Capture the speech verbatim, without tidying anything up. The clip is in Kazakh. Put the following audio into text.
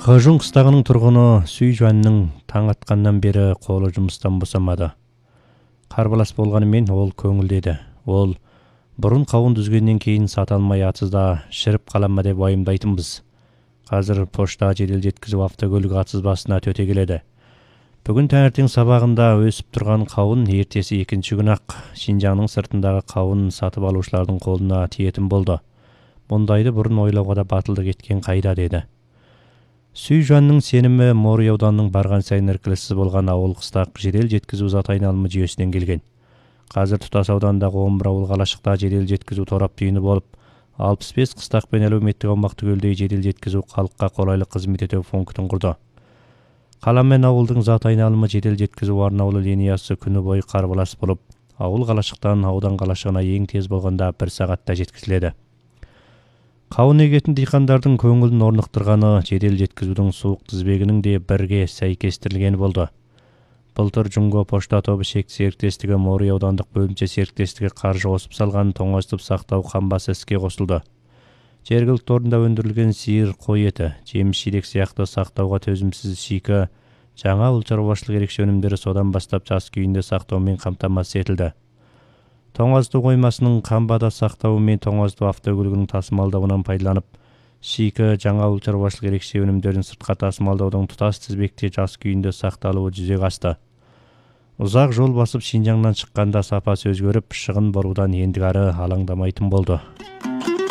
Қажың қыстағының тұрғыны Сүй Жанның таң атқаннан бері қолы жұмыстан босамады. Қарбалас болғанымен ол көңілдеді. Ол бұрын қауын дүзгеннен кейін сата алмай атсызда шіріп қала ма деп уайымдайтынбыз. Қазір пошта жедел жеткізу автокөлігі атсызбасына төте келеді. Бүгін таңертең сабағында өсіп тұрған қауын ертесі екінші күн ақ Шинжаңның сыртындағы қауын сатып алушылардың қолына тиетін болды. Мұндайды бұрын ойлауға да батылдық еткен қайда деді. Сүй Жанның сенімі Морой ауданының барған сайын іркіліссіз болған ауыл қыстақ жедел жеткізу зат айналымы жүйесінен келген. Қазір тұтас аудандағы он бір ауыл қалашықта жедел жеткізу торап түйіні болып, алпыс бес қыстақ пен әлеуметтік аумақты көлдей жедел жеткізу халыққа қолайлы қызмет ету пунктін құрды. Қала мен ауылдың зат айналымы жедел жеткізу арнаулы линиясы күні бойы қарбалас болып, ауыл қалашықтан аудан қалашығына ең тез болғанда бір сағатта жеткізіледі. Қауын егетін диқандардың көңілін орнықтырғаны жедел жеткізудің суық тізбегінің де бірге сәйкестірілгені болды. Былтыр Жунго пошта тобы шекті серіктестігі Морой аудандық бөлімше серіктестігі қаржы қосып салған тоңазытып сақтау қамбасы іске қосылды. Жергілікті орында өндірілген сиыр, қой еті, жеміс-жидек сияқты сақтауға төзімсіз шикі, жаңа ауыл шаруашылық ерекше өнімдері содан бастап жас күйінде сақтаумен қамтамасыз етілді. Тоңазыту қоймасының қамбада сақтауы мен тоңазыту автокөлігінің тасымалдауынан пайдаланып, шикі жаңа ауыл шаруашылық ерекше өнімдерін сыртқа тасымалдаудың тұтас тізбекте жас күйінде сақталуы жүзеге асты. Ұзақ жол басып Шинжаңнан шыққанда сапасы өзгеріп, шығын борудан ендігәрі алаңдамайтын болды.